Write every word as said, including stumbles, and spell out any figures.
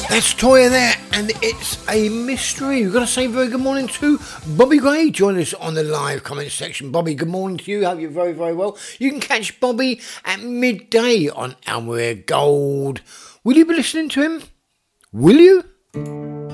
That's Toya there, and it's a mystery. We've got to say very good morning to Bobby Gray. Join us on the live comment section. Bobby, good morning to you. Hope you're very, very well. You can catch Bobby at midday on Almere Gold. Will you be listening to him? Will you?